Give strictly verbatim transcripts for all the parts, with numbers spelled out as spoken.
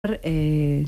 Eh,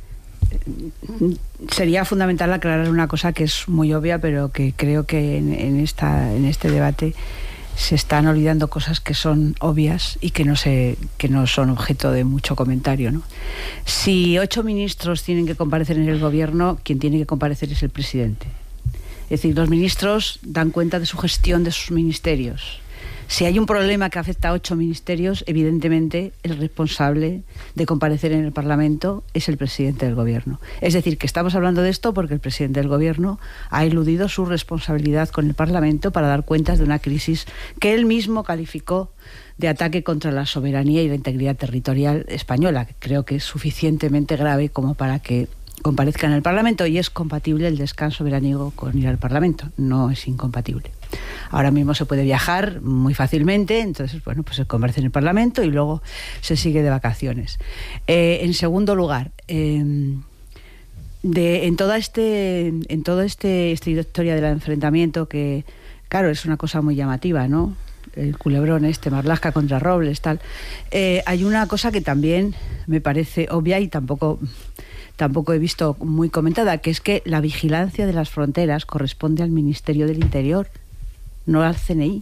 sería fundamental aclarar una cosa que es muy obvia, pero que creo que en, en, esta, en este debate se están olvidando cosas que son obvias y que no, se, que no son objeto de mucho comentario, ¿no? Si ocho ministros tienen que comparecer en el gobierno, quien tiene que comparecer es el presidente. Es decir, los ministros dan cuenta de su gestión de sus ministerios. Si hay un problema que afecta a ocho ministerios, evidentemente el responsable de comparecer en el Parlamento es el presidente del Gobierno. Es decir, que estamos hablando de esto porque el presidente del Gobierno ha eludido su responsabilidad con el Parlamento para dar cuentas de una crisis que él mismo calificó de ataque contra la soberanía y la integridad territorial española, que creo que es suficientemente grave como para que comparezca en el Parlamento, y es compatible el descanso veraniego con ir al Parlamento, no es incompatible. Ahora mismo se puede viajar muy fácilmente, entonces, bueno, pues se comparece en el Parlamento y luego se sigue de vacaciones. Eh, en segundo lugar, eh, de, en toda este, en toda este, esta historia del enfrentamiento, que, claro, es una cosa muy llamativa, ¿no? El culebrón este, Marlaska contra Robles, tal. Eh, hay una cosa que también me parece obvia y tampoco... tampoco he visto muy comentada, que es que la vigilancia de las fronteras corresponde al Ministerio del Interior, no al C N I.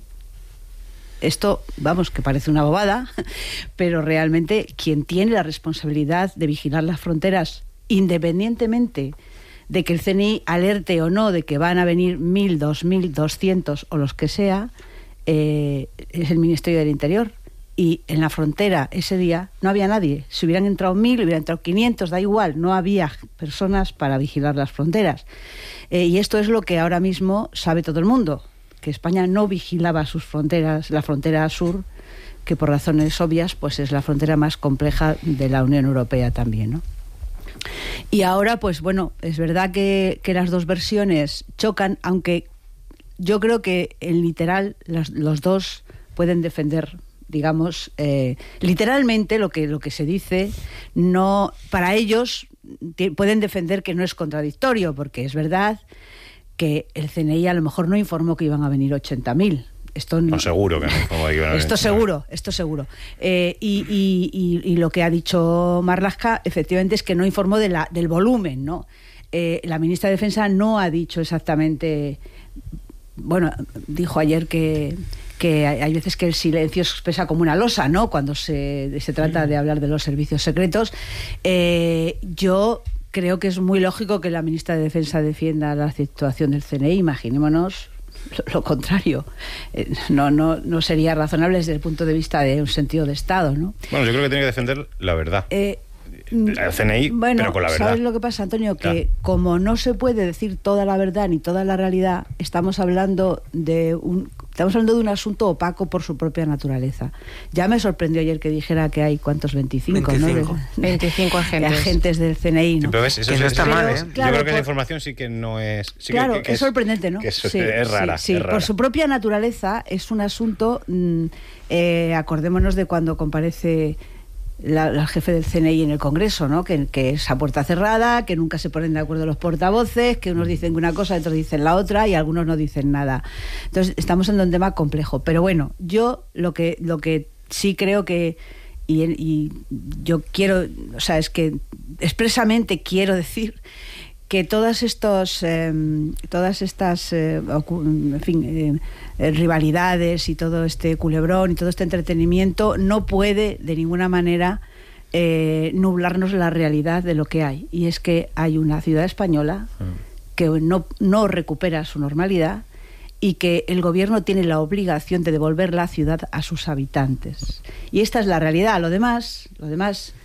Esto, vamos, que parece una bobada, pero realmente quien tiene la responsabilidad de vigilar las fronteras, independientemente de que el C N I alerte o no de que van a venir mil, dos mil, doscientos o los que sea, eh, es el Ministerio del Interior. Y en la frontera ese día no había nadie. Si hubieran entrado mil, hubieran entrado quinientos, da igual, no había personas para vigilar las fronteras. Eh, y esto es lo que ahora mismo sabe todo el mundo, que España no vigilaba sus fronteras, la frontera sur, que por razones obvias pues es la frontera más compleja de la Unión Europea también, ¿no? Y ahora, pues bueno, es verdad que, que las dos versiones chocan, aunque yo creo que en literal las, los dos pueden defender, digamos, eh, literalmente lo que, lo que se dice, no, para ellos pueden defender que no es contradictorio, porque es verdad que el C N I a lo mejor no informó que iban a venir ochenta mil. Esto no, no, seguro que no informó que iban a venir. Esto seguro, esto seguro. Eh, y, y, y, y lo que ha dicho Marlaska, efectivamente, es que no informó de la, del volumen, ¿no? Eh, la ministra de Defensa no ha dicho exactamente... Bueno, dijo ayer que... que hay veces que el silencio pesa como una losa, ¿no?, cuando se, se trata de hablar de los servicios secretos. Eh, yo creo que es muy lógico que la ministra de Defensa defienda la situación del C N I. Imaginémonos lo, lo contrario. Eh, no, no, no sería razonable desde el punto de vista de un sentido de Estado, ¿no? Bueno, yo creo que tiene que defender la verdad. Eh, el C N I, bueno, pero con la verdad. ¿Sabes lo que pasa, Antonio? Que ya. Como no se puede decir toda la verdad ni toda la realidad, estamos hablando de un... Estamos hablando de un asunto opaco por su propia naturaleza. Ya me sorprendió ayer que dijera que hay, ¿cuántos? veinticinco, veinticinco. ¿no? veinticinco agentes. De agentes del C N I, ¿no? Sí, pero ves, eso que es, no está eso, mal, ¿eh? Yo Claro, creo que por... esa información sí que no es... Sí claro, que, que es sorprendente, ¿no? Que es, sí, es rara, sí, sí. es rara. Por su propia naturaleza es un asunto... Mmm, eh, acordémonos de cuando comparece... La, la jefe del C N I en el Congreso, ¿no? Que, que es a puerta cerrada, que nunca se ponen de acuerdo los portavoces, que unos dicen una cosa, otros dicen la otra y algunos no dicen nada. Entonces estamos en un tema complejo. Pero bueno, yo lo que lo que sí creo que y, y yo quiero, o sea, es que expresamente quiero decir que todas estos eh, todas estas eh, en fin eh, rivalidades y todo este culebrón y todo este entretenimiento no puede de ninguna manera eh, nublarnos la realidad de lo que hay, y es que hay una ciudad española que no, no recupera su normalidad y que el gobierno tiene la obligación de devolver la ciudad a sus habitantes, y esta es la realidad. Lo demás lo demás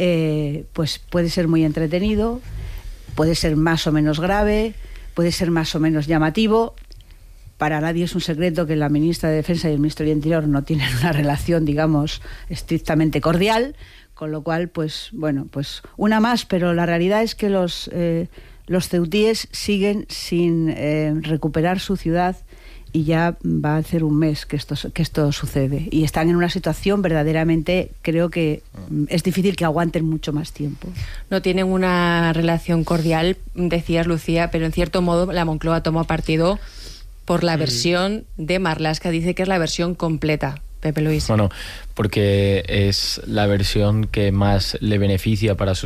eh, pues puede ser muy entretenido, puede ser más o menos grave, puede ser más o menos llamativo. Para nadie es un secreto que la ministra de Defensa y el ministro del Interior no tienen una relación, digamos, estrictamente cordial, con lo cual, pues, bueno, pues una más, pero la realidad es que los, eh, los ceutíes siguen sin eh, recuperar su ciudad, y ya va a hacer un mes que esto, que esto sucede, y están en una situación verdaderamente, creo que es difícil que aguanten mucho más tiempo. No tienen una relación cordial, decías, Lucía, pero en cierto modo la Moncloa tomó partido por la versión de Marlaska, dice que es la versión completa. Pepe Luis. Bueno, porque es la versión que más le beneficia para sus